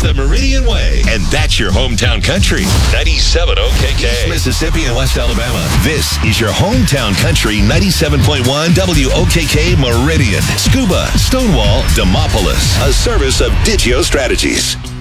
the Meridian Way. And that's your hometown country. 97 OKK. East Mississippi and West Alabama. This is your hometown country 97.1 WOKK Meridian. Scuba, Stonewall, Demopolis. A service of Digio Strategies.